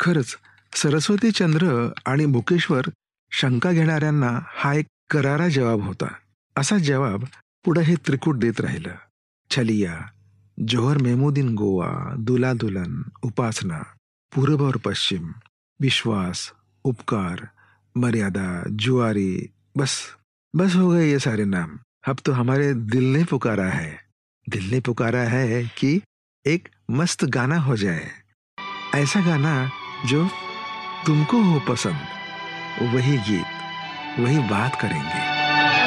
खरंच सरस्वतीचंद्र आणि मुकेशवर शंका घेणाऱ्यांना हा एक करारा जवाब होता. असा जवाब पुढे हे त्रिकूट देत राहिलं. छलिया, जोहर मेहमुद्दीन गोवा, दुला दुल्हन, उपासना, पूरब और पश्चिम, विश्वास, उपकार, मर्यादा, जुआरी, बस बस हो गए ये सारे नाम. अब तो हमारे दिल ने पुकारा है. दिल ने पुकारा है कि एक मस्त गाना हो जाए. ऐसा गाना जो तुमको हो पसंद, वही गीत, वही बात करेंगे.